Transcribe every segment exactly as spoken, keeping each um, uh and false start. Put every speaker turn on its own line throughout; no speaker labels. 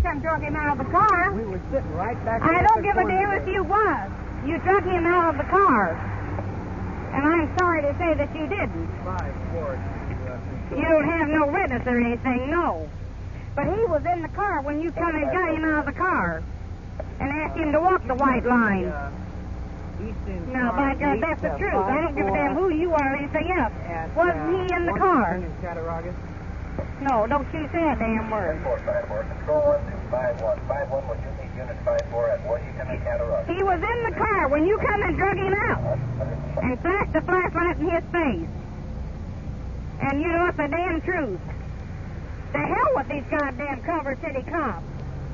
come drug him out of the car.
We were sitting right back
I
there
don't
at the
give a
corner
damn
there.
if you was. You drug him out of the car. And I'm sorry to say that you didn't.
Five, four, uh,
You don't have no witness or anything, no. But he was in the car when you come and got him out of the car and asked him to walk the white line.
Uh, Easton
Now,
Car
by God,
East,
that's the
uh,
truth. I don't give a
five,
damn
four
who you are or anything else.
at,
Wasn't
uh,
he in the
one
car?
in Cattaraugus.
No, don't you say a damn word.
four five four, control one two five one. five one, would you meet unit five four at Washington and Cattaraugus?
He was in the car when you come and drug him out and flashed the flashlight in his face. And you know it's the damn truth. The hell with these goddamn Culver City cops.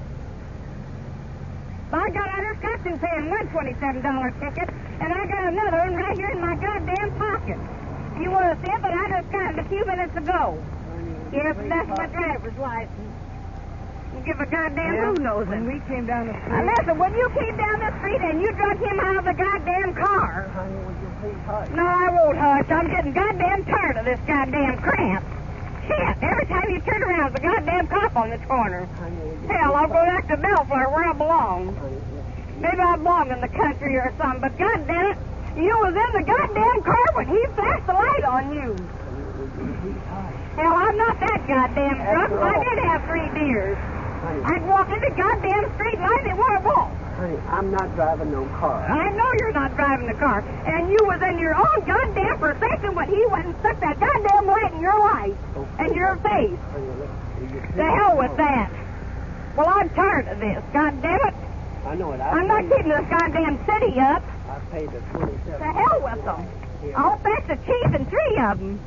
By God, I just got through paying one twenty-seven dollar ticket, and I got another one right here in my goddamn pocket. You want to see it, but I just got it a few minutes ago. Yes, that's my driver's license. You give a goddamn
Yeah,
who knows it.
when we came down the
Now
street...
listen, when you came down the street and you drug him out of the goddamn car.
Honey, would you please hush?
No, I won't hush. I'm getting goddamn tired of this goddamn crap. Shit, every time you turn around, there's a goddamn cop on this corner.
Honey, would you
Hell, I'll
please
go back to Bellflower where I belong.
hush? Honey,
Maybe I belong in the country or something, but goddamn it, you was in the goddamn car when he flashed the light on you.
honey, would you please hush?
Hell, I'm not that goddamn drunk.
After
I
all.
did have three beers.
Honey,
I'd walk in the goddamn street and I didn't want to walk.
honey, I'm not driving no car.
I know you're not driving the car. And you was in your own goddamn procession when he went and stuck that goddamn light in your light and your face.
Honey, look, will you
The
please
hell with
hush?
that. Well, I'm tired of this. God damn it.
I know it. I
I'm not
paid-
keeping this goddamn city up.
I paid the twenty-seven.
The hell with them. I'll back the chief and three of them.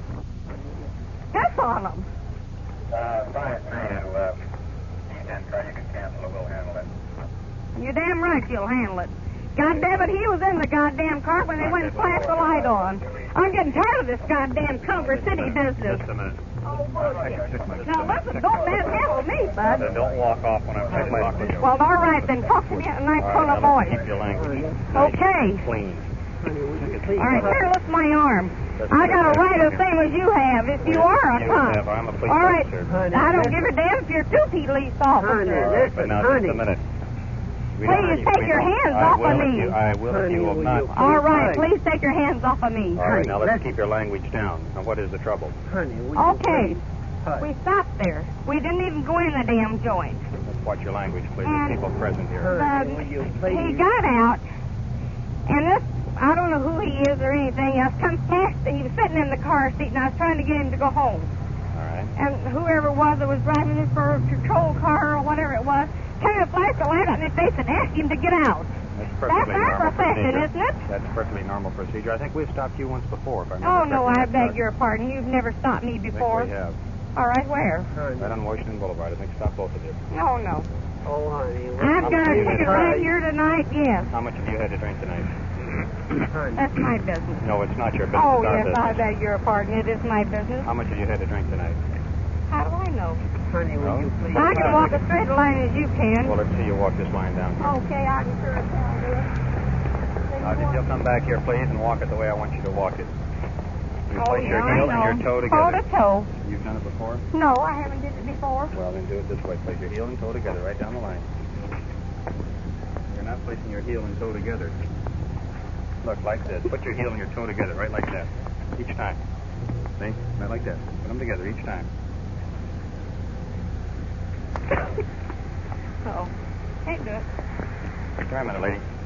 Piss on them.
Uh, five, man, uh, ten car, you can cancel it, we'll handle it.
You're damn right you'll handle it. God damn it, he was in the goddamn car when they went and flashed the light on. I'm getting tired of this goddamn Culver City business.
Just a minute.
Oh, bullshit. Now, listen, don't manhandle me, bud.
Then don't walk off when I'm trying to talk to you.
Well, all right, then talk to me in a nice
All
tone
right,
of
now
voice.
let's keep your language
Okay.
clean.
Honey, would you please
All right,
hush?
here, lift my arm. I got a right the same as you have, if you are a
You
cop.
have. I'm a police
All right,
officer.
Honey,
I don't
listen.
give a damn if you're two police
Honey,
officers.
listen,
But now,
honey.
just a minute. We
Please
don't-
take
we
your
don't-
hands
I
off
will
of
if
me.
you- I will if
Honey,
you will
will
not.
you-
All right,
Honey.
please take your hands off of me.
All right, now let's
Honey,
keep your language down. Now, what is the trouble?
Honey, would you
Okay,
please hush?
we stopped there. We didn't even go in the damn joint.
Let's watch your language, please.
And-
There's people present here.
Honey,
Um,
will you
he
please?
got out, and this, I don't know who he is or anything else, come past, he was sitting in the car seat, and I was trying to get him to go home.
All right.
And whoever it was that was driving this for a patrol car or whatever it was, came and flashed the light on his face and asked him to get out.
That's
That's
perfectly
our
normal
profession,
procedure.
isn't it?
That's perfectly normal procedure. I think we've stopped you once before, if I remember
Oh, no, I
correctly.
beg your pardon. You've never stopped me
I think
before.
we have.
All right, where?
Honey.
Right on Washington Boulevard. I think stop both of you.
No, no.
Oh, honey. will
I've
you
got a
please
ticket
hush?
right here tonight, yes.
How much have you had to drink tonight?
Honey.
That's my business.
No, it's not your business.
Oh,
it's our
yes,
business.
I beg your pardon. It is my business.
How much have you had to drink tonight?
How do I know?
Honey, will you please
I can
hush?
walk a straight line as you can.
Well, let's see you walk this line down.
Okay, I can sure as hell do it.
Now, if you'll come back here, please, and walk it the way I want you to walk it. You
Oh,
place
yeah,
your
I
heel
know.
and your toe
Toe
together.
to toe.
You've done it before?
No, I haven't did it before.
Well, then do it this way. Place your heel and toe together, right down the line. You're not placing your heel and toe together. Look, like this. Put your heel and your toe together, right like that. Each time. See? Right like that. Put them together each time.
Oh, can't do it.
Try a minute, lady.